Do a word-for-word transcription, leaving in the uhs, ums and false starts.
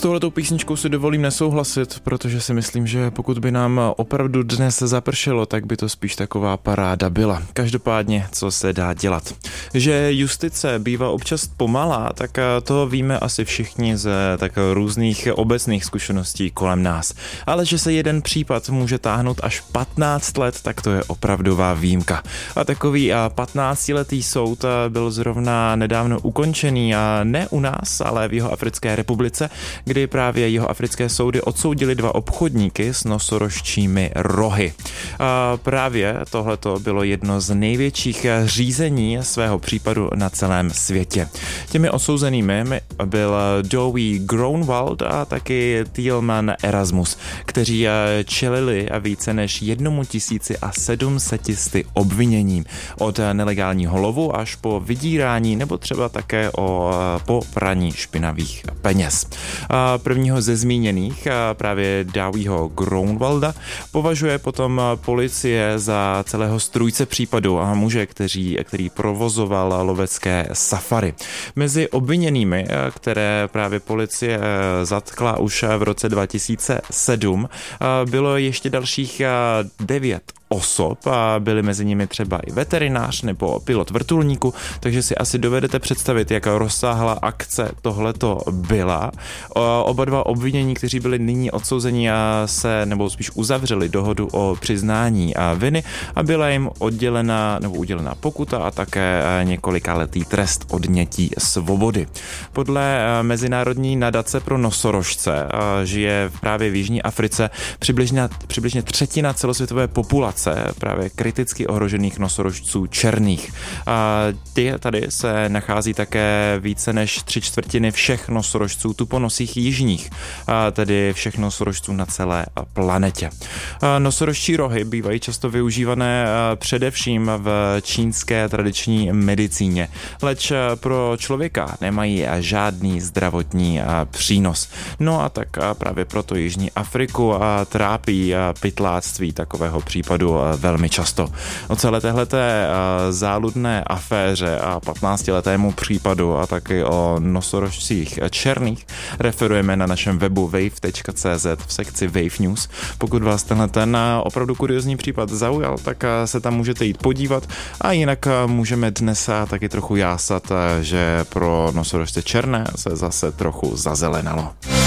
S touhletou písničkou si dovolím nesouhlasit, protože si myslím, že pokud by nám opravdu dnes zapršelo, tak by to spíš taková paráda byla. Každopádně, co se dá dělat. Že justice bývá občas pomalá, tak toho víme asi všichni ze tak různých obecných zkušeností kolem nás. Ale že se jeden případ může táhnout až patnáct let, tak to je opravdová výjimka. A takový patnáctiletý soud byl zrovna nedávno ukončený a ne u nás, ale v Jihoafrické republice, kdy právě jihoafrické soudy odsoudili dva obchodníky s nosorožčími rohy. A právě tohleto bylo jedno z největších řízení svého případu na celém světě. Těmi odsouzenými byl Dowie Groenewald a taky Thielman Erasmus, kteří čelili více než jednomu tisíci a sedmseti obviněním od nelegálního lovu až po vydírání nebo třeba také o po praní špinavých peněz. Prvního ze zmíněných, právě Dowieho Groenewalda, považuje potom policie za celého strůjce případu a muže, který, který provozoval lovecké safari. Mezi obviněnými, které právě policie zatkla už v roce dva tisíce sedm, bylo ještě dalších devět osob a byli mezi nimi třeba i veterinář nebo pilot vrtulníku, takže si asi dovedete představit, jak rozsáhlá akce tohleto byla. Oba dva obvinění, kteří byli nyní odsouzeni a se, nebo spíš uzavřeli dohodu o přiznání a viny a byla jim oddělena nebo udělena pokuta a také několikaletý trest odnětí svobody. Podle Mezinárodní nadace pro nosorožce žije právě v Jižní Africe přibližně, přibližně třetina celosvětové populace právě kriticky ohrožených nosorožců černých. A ty tady se nachází také více než tři čtvrtiny všech nosorožců tuponosých jižních, a tedy všech nosorožců na celé planetě. A nosorožčí rohy bývají často využívané především v čínské tradiční medicíně, leč pro člověka nemají žádný zdravotní přínos. No a tak právě proto Jižní Afriku trápí pytláctví takového případu velmi často. O celé téhleté záludné aféře a patnáctiletému případu a taky o nosorožcích černých referujeme na našem webu wave tečka cé zet v sekci Wave News. Pokud vás tenhle ten opravdu kuriozní případ zaujal, tak se tam můžete jít podívat a jinak můžeme dnes taky trochu jásat, že pro nosorožce černé se zase trochu zazelenalo.